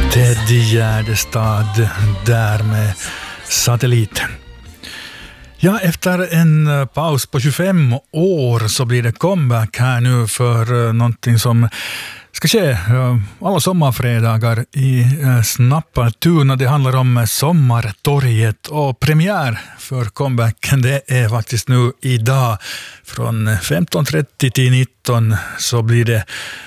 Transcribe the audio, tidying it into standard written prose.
Ted Gärdestad där med Satelliten. Ja, efter en paus på 25 år så blir det comeback här nu för någonting som ska ske alla sommarfredagar i Snappartuna. Det handlar om Sommartorget och premiär för comebacken det är faktiskt nu idag från 15.30 till 19 så blir det